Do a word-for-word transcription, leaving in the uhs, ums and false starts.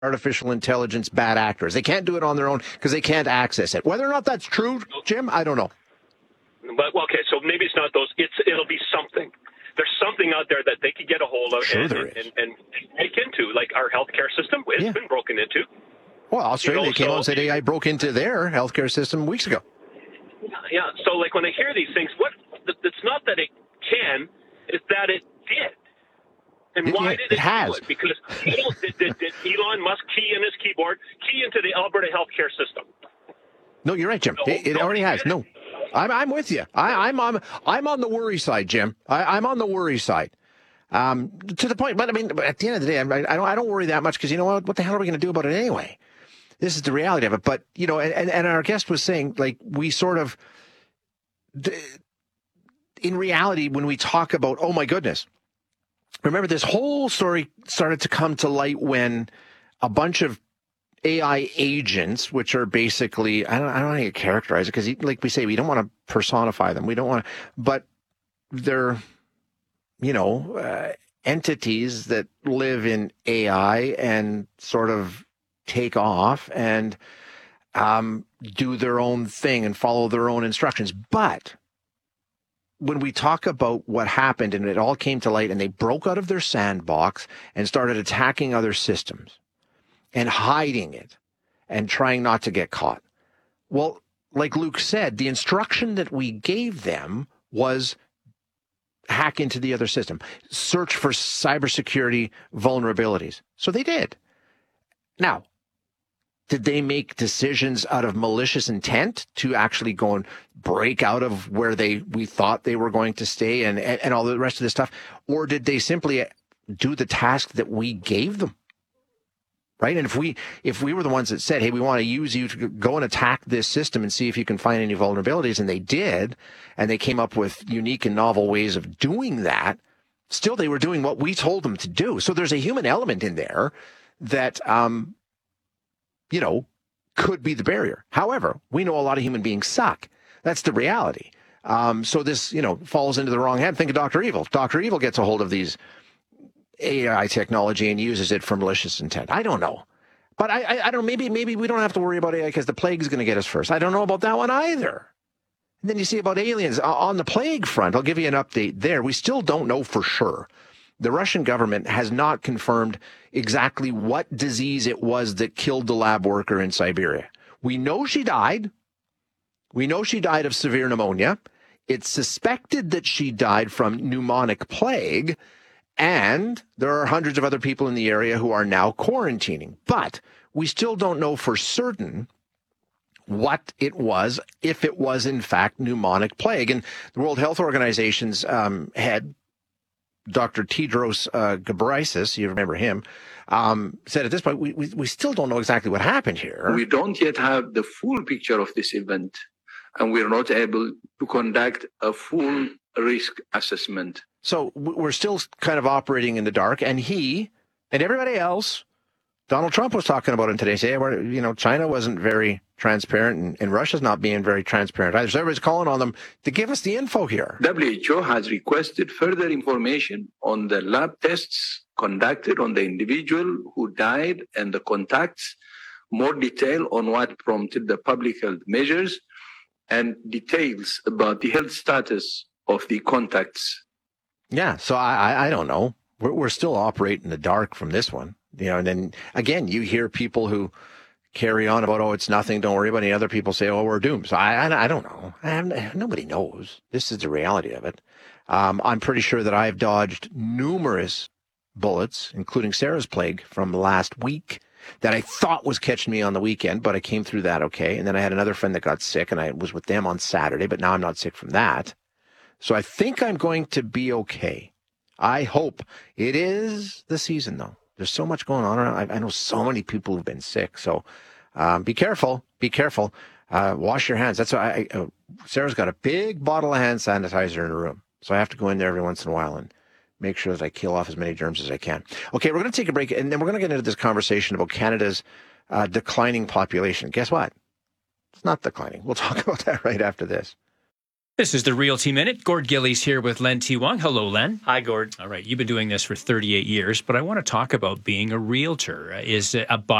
artificial intelligence bad actors. They can't do it on their own because they can't access it. Whether or not that's true, Jim, I don't know. But okay, so maybe it's not those. It's it'll be something. There's something out there that they could get a hold of sure and, there and, is. and, and break into, like our healthcare system. It's yeah. been broken into. Well, Australia you know, came so, out and said A I broke into their healthcare system weeks ago. Yeah. So, like when I hear these things, what it's not that it can, it's that it did. And it, why yeah, did it, it has? do it? Because Elon, did, did, did Elon Musk key in his keyboard, key into the Alberta healthcare system? No, you're right, Jim. No, it, it no, already has. No, I'm I'm with you. I, I'm on I'm on the worry side, Jim. I, I'm on the worry side. Um, to the point, but I mean, at the end of the day, I, I don't I don't worry that much because you know what? What the hell are we going to do about it anyway? This is the reality of it. But you know, and, and our guest was saying, like, we sort of, in reality, when we talk about, oh my goodness. Remember, this whole story started to come to light when a bunch of A I agents, which are basically, I don't, I don't know how you characterize it, because like we say, we don't want to personify them. We don't want to, but they're, you know, uh, entities that live in A I and sort of take off and um, do their own thing and follow their own instructions. But when we talk about what happened and it all came to light and they broke out of their sandbox and started attacking other systems and hiding it and trying not to get caught. Well, like Luke said, the instruction that we gave them was hack into the other system, search for cybersecurity vulnerabilities. So they did. Now, did they make decisions out of malicious intent to actually go and break out of where they we thought they were going to stay and, and, and all the rest of this stuff? Or did they simply do the task that we gave them? Right? And if we if we were the ones that said, hey, we want to use you to go and attack this system and see if you can find any vulnerabilities, and they did, and they came up with unique and novel ways of doing that, still they were doing what we told them to do. So there's a human element in there that um you know, could be the barrier. However, we know a lot of human beings suck. That's the reality. Um, so this, you know, falls into the wrong hand. Think of Doctor Evil. Doctor Evil gets a hold of these A I technology and uses it for malicious intent. I don't know. But I, I, I don't know. Maybe, maybe we don't have to worry about A I because the plague is going to get us first. I don't know about that one either. And then you see about aliens on the plague front. I'll give you an update there. We still don't know for sure. The Russian government has not confirmed exactly what disease it was that killed the lab worker in Siberia. We know she died. We know she died of severe pneumonia. It's suspected that she died from pneumonic plague, and there are hundreds of other people in the area who are now quarantining. But we still don't know for certain what it was, if it was in fact pneumonic plague. And the World Health Organization's um, head, Doctor Tedros uh, Ghebreyesus, you remember him, um, said at this point, we, we we still don't know exactly what happened here. We don't yet have the full picture of this event, and we're not able to conduct a full risk assessment. So we're still kind of operating in the dark, and he and everybody else, Donald Trump was talking about it today, saying, you know, China wasn't very transparent, and, and Russia's not being very transparent either. So everybody's calling on them to give us the info here. W H O has requested further information on the lab tests conducted on the individual who died and the contacts, more detail on what prompted the public health measures, and details about the health status of the contacts. Yeah, so I, I don't know. We're, we're still operating in the dark from this one. You know, and then again, you hear people who carry on about, oh, it's nothing, don't worry about it. And other people say, oh, we're doomed. So I, I, I don't know. I have, nobody knows. This is the reality of it. Um, I'm pretty sure that I've dodged numerous bullets, including Sarah's plague from last week, that I thought was catching me on the weekend, but I came through that okay. And then I had another friend that got sick, and I was with them on Saturday, but now I'm not sick from that. So I think I'm going to be okay. I hope. It is the season, though. There's so much going on around. I, I know so many people who've been sick. So um, be careful. Be careful. Uh, wash your hands. That's why I, uh, Sarah's got a big bottle of hand sanitizer in her room. So I have to go in there every once in a while and make sure that I kill off as many germs as I can. Okay, we're going to take a break, and then we're going to get into this conversation about Canada's uh, declining population. Guess what? It's not declining. We'll talk about that right after this. This is the Realty Minute. Gord Gillies here with Len T. Wong. Hello, Len. Hi, Gord. All right, you've been doing this for thirty-eight years, but I want to talk about being a realtor. Is a